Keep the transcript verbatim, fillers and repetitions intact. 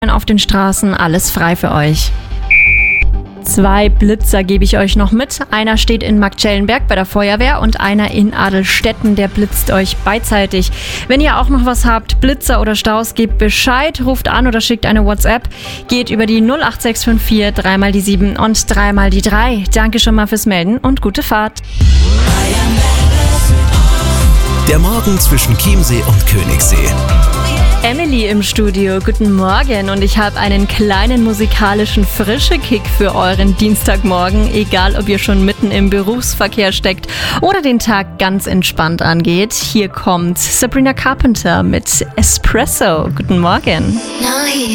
Auf den Straßen, alles frei für euch. Zwei Blitzer gebe ich euch noch mit. Einer steht in Marktschellenberg bei der Feuerwehr und einer in Adelstetten, der blitzt euch beidseitig. Wenn ihr auch noch was habt, Blitzer oder Staus, gebt Bescheid, ruft an oder schickt eine WhatsApp. Geht über die null acht sechs fünf vier, dreimal die sieben und dreimal die drei. Danke schon mal fürs Melden und gute Fahrt. Der Morgen zwischen Chiemsee und Königssee. Emily im Studio, guten Morgen, und ich habe einen kleinen musikalischen Frische-Kick für euren Dienstagmorgen, egal ob ihr schon mitten im Berufsverkehr steckt oder den Tag ganz entspannt angeht. Hier kommt Sabrina Carpenter mit Espresso. Guten Morgen.